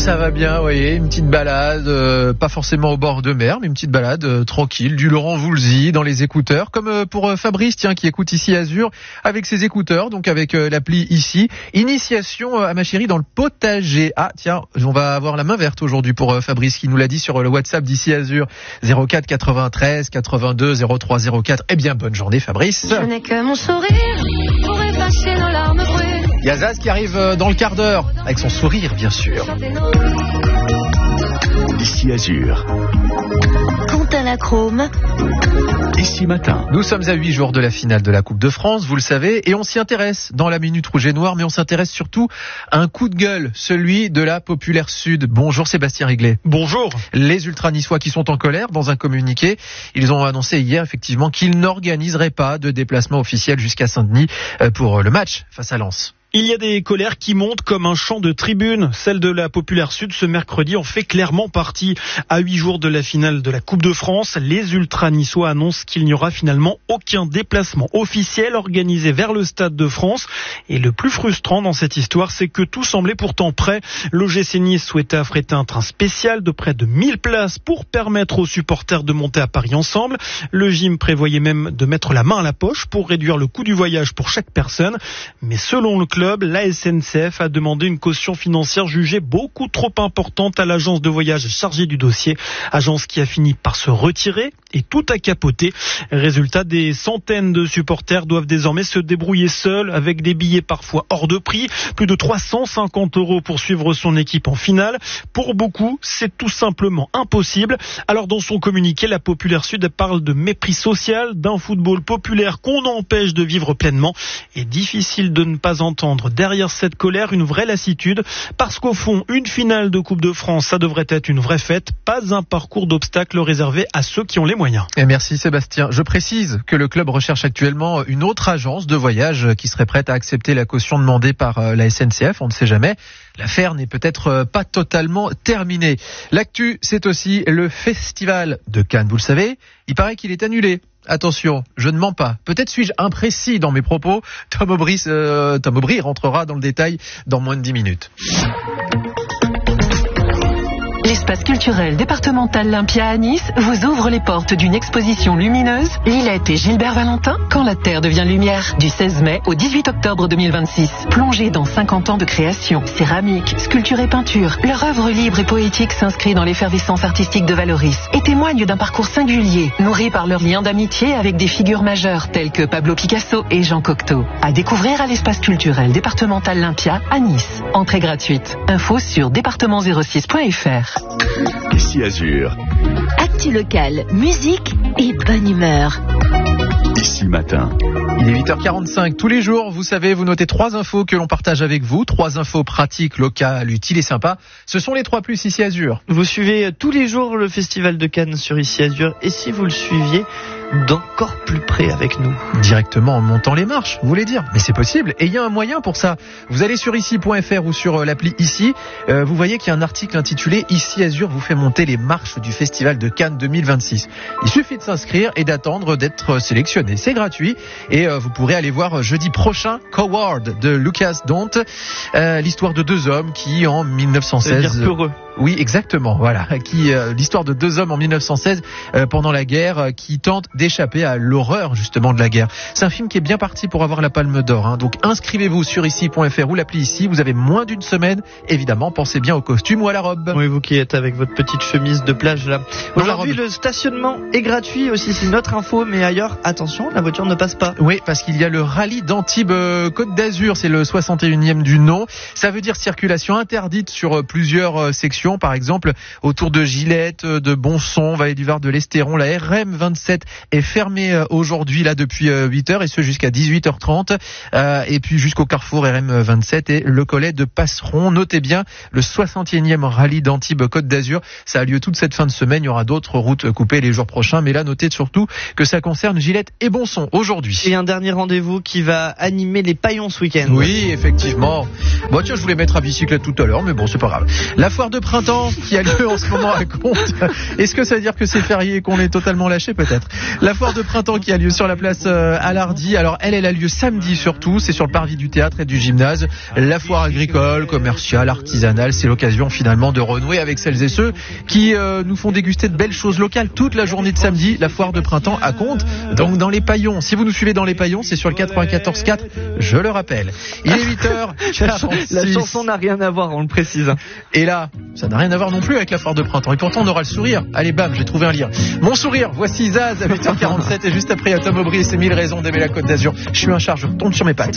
Ça va bien, vous voyez, une petite balade, pas forcément au bord de mer, mais une petite balade tranquille, du Laurent Voulzy dans les écouteurs, comme pour Fabrice, tiens, qui écoute ici Azur avec ses écouteurs, donc avec l'appli ici. Initiation à ma chérie dans le potager. Ah tiens, on va avoir la main verte aujourd'hui pour Fabrice qui nous l'a dit sur le WhatsApp d'ici Azur 04 93 82 03 04. Eh bien, bonne journée Fabrice. Je n'ai que mon sourire pour effacer nos larmes brûlées. Yazaz qui arrive dans le quart d'heure avec son sourire bien sûr. Ici Azur. Quant à la chrome, Ici Matin. Nous sommes à 8 jours de la finale de la Coupe de France, vous le savez, et on s'y intéresse dans la Minute Rouge et Noire, mais on s'intéresse surtout à un coup de gueule, celui de la Populaire Sud. Bonjour Sébastien Riglet. Bonjour. Les ultra-niçois qui sont en colère dans un communiqué, ils ont annoncé hier effectivement qu'ils n'organiseraient pas de déplacement officiel jusqu'à Saint-Denis pour le match face à Lens. Il y a des colères qui montent comme un chant de tribune. Celle de la Populaire Sud ce mercredi en fait clairement partie. À 8 jours de la finale de la Coupe de France, les ultra-niçois annoncent qu'il n'y aura finalement aucun déplacement officiel organisé vers le Stade de France. Et le plus frustrant dans cette histoire, c'est que tout semblait pourtant prêt. L'OGC Nice souhaitait affréter un train spécial de près de 1000 places pour permettre aux supporters de monter à Paris ensemble. Le gym prévoyait même de mettre la main à la poche pour réduire le coût du voyage pour chaque personne. Mais selon le club, la SNCF a demandé une caution financière jugée beaucoup trop importante à l'agence de voyage chargée du dossier. Agence qui a fini par se retirer et tout a capoté. Résultat, des centaines de supporters doivent désormais se débrouiller seuls avec des billets parfois hors de prix. Plus de 350 € pour suivre son équipe en finale. Pour beaucoup, c'est tout simplement impossible. Alors dans son communiqué, la Populaire Sud parle de mépris social, d'un football populaire qu'on empêche de vivre pleinement. Et difficile de ne pas entendre derrière cette colère une vraie lassitude, parce qu'au fond, une finale de Coupe de France, ça devrait être une vraie fête, pas un parcours d'obstacles réservé à ceux qui ont les moyens. Et merci Sébastien. Je précise que le club recherche actuellement une autre agence de voyage qui serait prête à accepter la caution demandée par la SNCF, on ne sait jamais. L'affaire n'est peut-être pas totalement terminée. L'actu, c'est aussi le festival de Cannes, vous le savez, il paraît qu'il est annulé. Attention, je ne mens pas. Peut-être suis-je imprécis dans mes propos. Tom Aubry rentrera dans le détail dans moins de 10 minutes. L'espace culturel départemental Lympia à Nice vous ouvre les portes d'une exposition lumineuse, Lilette et Gilbert Valentin, Quand la Terre devient lumière, du 16 mai au 18 octobre 2026. Plongez dans 50 ans de création, céramique, sculpture et peinture, leur œuvre libre et poétique s'inscrit dans l'effervescence artistique de Valoris et témoigne d'un parcours singulier, nourri par leur lien d'amitié avec des figures majeures telles que Pablo Picasso et Jean Cocteau. À découvrir à l'espace culturel départemental Lympia à Nice. Entrée gratuite. Info sur département06.fr. Ici Azur. actu locale, musique et bonne humeur. Ici Matin. Il est 8h45. Tous les jours, vous savez, vous notez 3 infos que l'on partage avec vous. 3 infos pratiques, locales, utiles et sympas. Ce sont les 3 plus ici Azur. Vous suivez tous les jours le Festival de Cannes sur Ici Azur. Et si vous le suiviez d'encore plus près avec nous? Directement en montant les marches, vous voulez dire? Mais c'est possible. Et il y a un moyen pour ça. Vous allez sur ici.fr ou sur l'appli Ici. Vous voyez qu'il y a un article intitulé Ici Azur vous fait monter les marches du Festival de Cannes 2026. Il suffit de s'inscrire et d'attendre d'être sélectionné. C'est gratuit. Et vous pourrez aller voir jeudi prochain Coward de Lucas Dont, l'histoire de 2 hommes qui en 1916... peureux. Oui, exactement, voilà. L'histoire de 2 hommes en 1916 pendant la guerre qui tentent d'échapper à l'horreur justement de la guerre. C'est un film qui est bien parti pour avoir la Palme d'Or. Hein. Donc inscrivez-vous sur ici.fr ou l'appli Ici. Vous avez moins d'une semaine. Évidemment, pensez bien au costume ou à la robe. Oui, vous qui êtes avec votre petite chemise de plage là. Aujourd'hui, le stationnement est gratuit aussi, c'est notre info. Mais ailleurs, attention, la voiture ne passe pas. Oui, parce qu'il y a le rallye d'Antibes Côte d'Azur. C'est le 61e du nom. Ça veut dire circulation interdite sur plusieurs sections. Par exemple, autour de Gillette, de Bonson, Vallée du Var, de l'Estéron, la RM27 est fermée aujourd'hui là depuis 8h et ce jusqu'à 18h30. Et puis jusqu'au carrefour RM27 et le collet de Passeron. Notez bien le 61e rallye d'Antibes Côte d'Azur. Ça a lieu toute cette fin de semaine. Il y aura d'autres routes coupées les jours prochains. Mais là, notez surtout que ça concerne Gillette et Bonson aujourd'hui. Et un dernier rendez-vous qui va animer les paillons ce week-end. Oui, effectivement. Bon, tiens, je voulais mettre à bicyclette tout à l'heure, mais bon, c'est pas grave. La foire de printemps qui a lieu en ce moment à Comte. Est-ce que ça veut dire que c'est férié et qu'on est totalement lâché? Peut-être. La foire de printemps qui a lieu sur la place Alardy. Alors elle a lieu samedi surtout. C'est sur le parvis du théâtre et du gymnase. La foire agricole, commerciale, artisanale. C'est l'occasion finalement de renouer avec celles et ceux qui nous font déguster de belles choses locales toute la journée de samedi. La foire de printemps à Contes, donc dans les Paillons. Si vous nous suivez dans les Paillons, c'est sur le 94.4, je le rappelle. Il est 8h46. La chanson n'a rien à voir, on le précise. Et là, ça n'a rien à voir non plus avec la foire de printemps. Et pourtant, on aura le sourire. Allez, bam, j'ai trouvé un lien. Mon sourire, voici Zaz à 8h47 et juste après, il y a Tom Aubry et ses 1000 raisons d'aimer la Côte d'Azur. Je suis un charge, je tombe sur mes pattes.